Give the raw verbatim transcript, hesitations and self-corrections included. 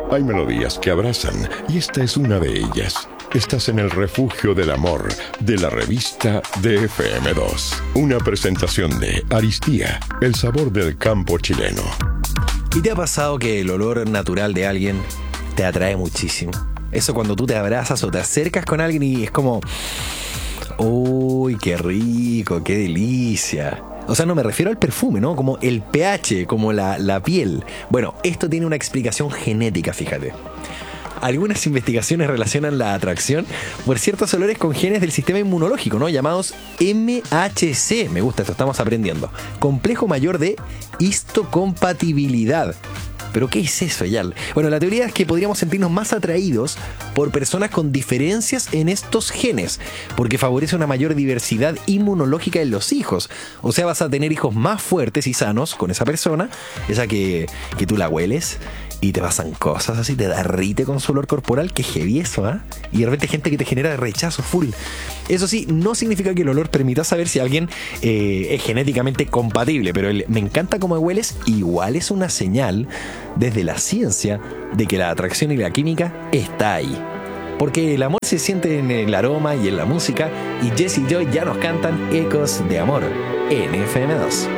Hay melodías que abrazan y esta es una de ellas. Estás en el refugio del amor de la revista de F M dos. Una presentación de Aristía, el sabor del campo chileno. ¿Y te ha pasado que el olor natural de alguien te atrae muchísimo? Eso cuando tú te abrazas o te acercas con alguien y es como... ¡Uy, qué rico, qué delicia! O sea, no me refiero al perfume, ¿no? Como el pH, como la, la piel. Bueno, esto tiene una explicación genética, fíjate. Algunas investigaciones relacionan la atracción por ciertos olores con genes del sistema inmunológico, ¿no? Llamados M H C. Me gusta esto, estamos aprendiendo. Complejo mayor de histocompatibilidad. ¿Pero qué es eso, Yal? Bueno, la teoría es que podríamos sentirnos más atraídos por personas con diferencias en estos genes, porque favorece una mayor diversidad inmunológica en los hijos. O sea, vas a tener hijos más fuertes y sanos con esa persona, esa que, que tú la hueles y te pasan cosas así, te derrite con su olor corporal, que heavy eso, ¿ah? ¿eh? Y de repente gente que te genera rechazo full. Eso sí, no significa que el olor permita saber si alguien eh, es genéticamente compatible, pero el me encanta cómo hueles igual es una señal desde la ciencia de que la atracción y la química está ahí. Porque el amor se siente en el aroma y en la música, y Jesse y Joy ya nos cantan Ecos de Amor en F M dos.